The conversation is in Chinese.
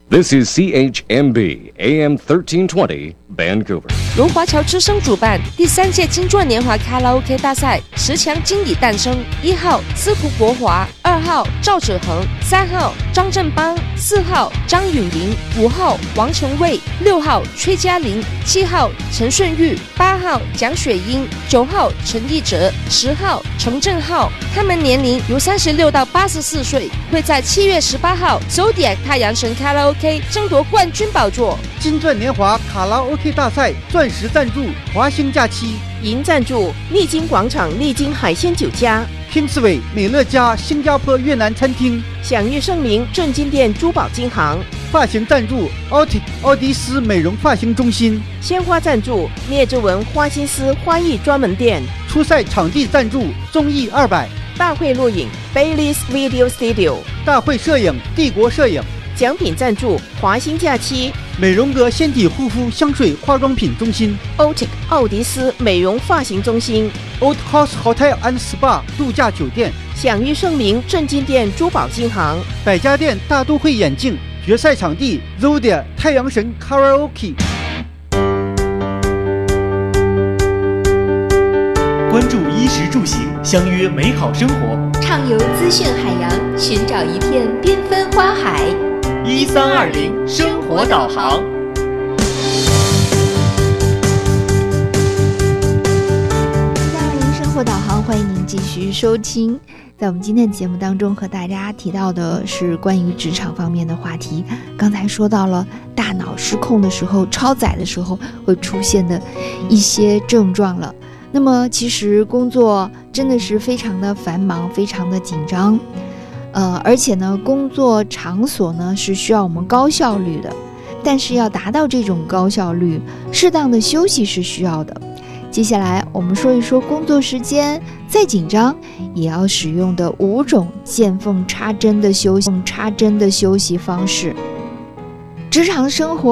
This is CHMB AM 1320 Vancouver。 荣华侨之声主办第3届金钻年华卡拉 OK 大赛10强经理诞生，1号司徒国华，2号赵子恒，3号张振邦，4号张允麟，5号王成卫，6号崔嘉玲，7号陈顺玉，8号蒋雪英，9号陈义哲，10号程正浩。他们年龄由36到84岁，会在7月18号 Zodiac 太阳神卡拉 OK 争夺冠军宝座。 金钻年华卡拉 OK 大赛钻石赞助华兴假期， 银赞助丽晶广场丽晶海鲜酒家， 拼刺猬美乐家新加坡越南餐厅， 享誉盛名正金店珠宝金行， 发型赞助奥迪斯美容发型中心， 鲜花赞助聂志文花心思花艺专门店， 初赛场地赞助综艺200， 大会录影 Bailey's Video Studio， 大会摄影帝国摄影， 奖品赞助华兴假期， 美容阁纤体护肤香水化妆品中心， Otic 奥迪斯美容发型中心， Old House Hotel and Spa 度假酒店， 享誉盛名正金店珠宝金行， 百家店大都会眼镜，决赛场地 Zodiac 太阳神 Karaoke。 关注衣食住行，相约美好生活， 畅游资讯海洋，寻找一片缤纷花海。 1320生活导航。 1320生活导航，欢迎您继续收听。在我们今天的节目当中，和大家提到的是关于职场方面的话题。刚才说到了大脑失控的时候、超载的时候会出现的一些症状了。那么其实工作真的是非常的繁忙，非常的紧张，而且呢，工作场所呢是需要我们高效率的，但是要达到这种高效率，适当的休息是需要的。接下来我们说一说工作时间再紧张也要使用的5种见缝插针的休息方式。职场生活